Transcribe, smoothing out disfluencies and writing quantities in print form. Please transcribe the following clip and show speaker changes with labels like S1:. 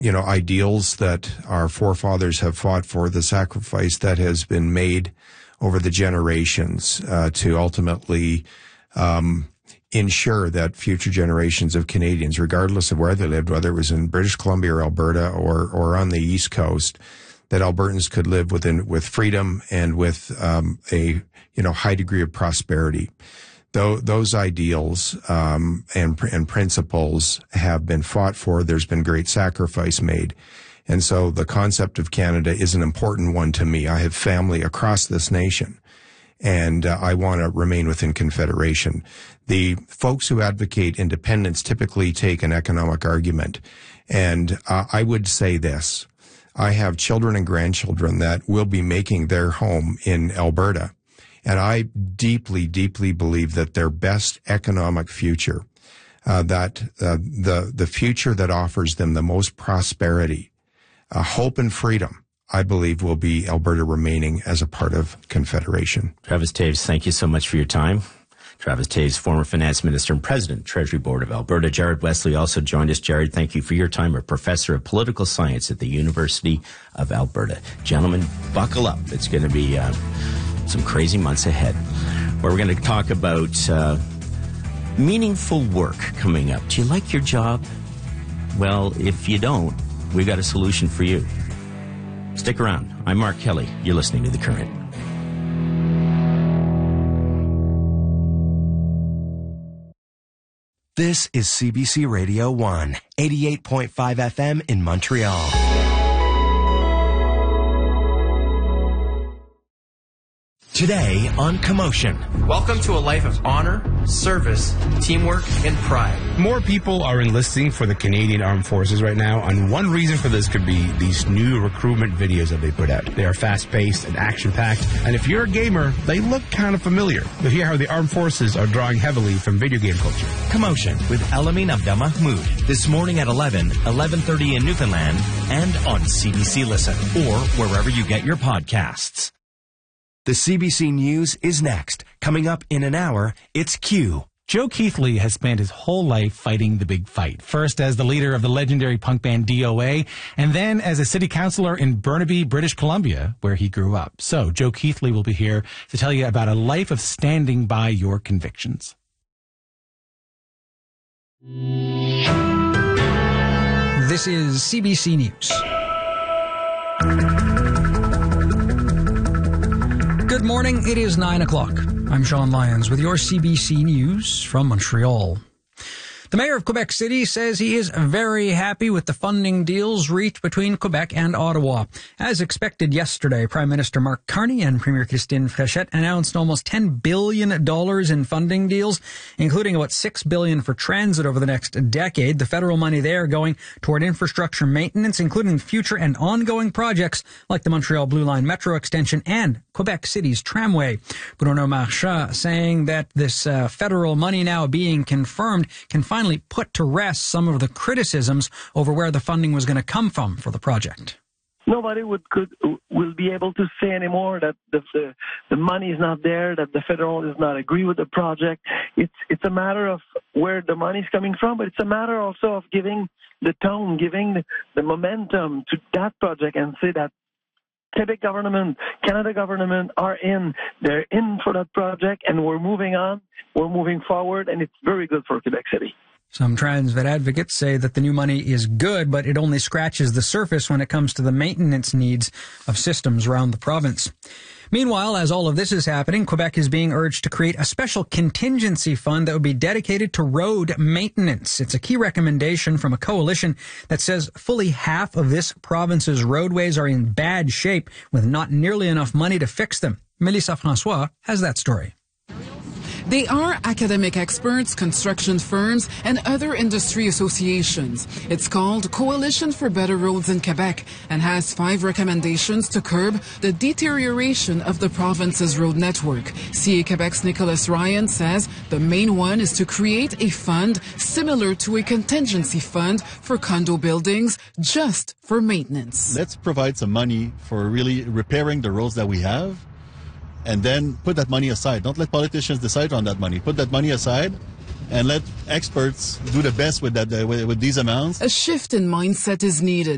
S1: ideals that our forefathers have fought for, the sacrifice that has been made over the generations to ultimately ensure that future generations of Canadians, regardless of where they lived, whether it was in British Columbia or Alberta or on the East Coast, that Albertans could live with freedom and with a high degree of prosperity. Those ideals and principles have been fought for. There's been great sacrifice made. And so the concept of Canada is an important one to me. I have family across this nation, and I want to remain within Confederation. The folks who advocate independence typically take an economic argument. And I would say this. I have children and grandchildren that will be making their home in Alberta. And I deeply, deeply believe that their best economic future, the future that offers them the most prosperity, hope and freedom, I believe will be Alberta remaining as a part of Confederation.
S2: Travis Toews, thank you so much for your time. Travis Toews, former finance minister and president, Treasury Board of Alberta. Jared Wesley also joined us. Jared, thank you for your time. A professor of political science at the University of Alberta. Gentlemen, buckle up. It's going to be some crazy months ahead, where we're going to talk about meaningful work coming up. Do you like your job? Well, if you don't, we've got a solution for you. Stick around. I'm Mark Kelly. You're listening to The Current.
S3: This is CBC Radio 1, 88.5 FM in Montreal. Today on Commotion.
S4: Welcome to a life of honor, service, teamwork, and pride.
S5: More people are enlisting for the Canadian Armed Forces right now, and one reason for this could be these new recruitment videos that they put out. They are fast-paced and action-packed, and if you're a gamer, they look kind of familiar. You'll hear how the Armed Forces are drawing heavily from video game culture.
S3: Commotion with Elamin Abdelmahmoud. This morning at 11:30 in Newfoundland, and on CBC Listen, or wherever you get your podcasts. The CBC News is next. Coming up in an hour, it's Q.
S6: Joe Keithley has spent his whole life fighting the big fight. First as the leader of the legendary punk band DOA, and then as a city councillor in Burnaby, British Columbia, where he grew up. So Joe Keithley will be here to tell you about a life of standing by your convictions.
S7: This is CBC News. Good morning, it is 9 o'clock. I'm Sean Lyons with your CBC News from Montreal. The mayor of Quebec City says he is very happy with the funding deals reached between Quebec and Ottawa. As expected yesterday, Prime Minister Mark Carney and Premier Christine Fréchette announced almost $10 billion in funding deals, including about $6 billion for transit over the next decade. The federal money there going toward infrastructure maintenance, including future and ongoing projects like the Montreal Blue Line Metro extension and Quebec City's tramway. Bruno Marchand saying that this federal money now being confirmed can finally put to rest some of the criticisms over where the funding was going to come from for the project.
S8: Nobody will be able to say anymore that the money is not there, that the federal does not agree with the project. It's a matter of where the money is coming from, but it's a matter also of giving the tone, giving the momentum to that project and say that Quebec government, Canada government they're in for that project, and we're moving on, we're moving forward, and it's very good for Quebec City.
S7: Some Transvet advocates say that the new money is good, but it only scratches the surface when it comes to the maintenance needs of systems around the province. Meanwhile, as all of this is happening, Quebec is being urged to create a special contingency fund that would be dedicated to road maintenance. It's a key recommendation from a coalition that says fully half of this province's roadways are in bad shape with not nearly enough money to fix them. Melissa Francois has that story.
S9: They are academic experts, construction firms, and other industry associations. It's called Coalition for Better Roads in Quebec and has 5 recommendations to curb the deterioration of the province's road network. CA Quebec's Nicholas Ryan says the main one is to create a fund similar to a contingency fund for condo buildings just for maintenance.
S10: Let's provide some money for really repairing the roads that we have, and then put that money aside. Don't let politicians decide on that money. Put that money aside and let experts do the best with that with these amounts.
S9: A shift in mindset is needed.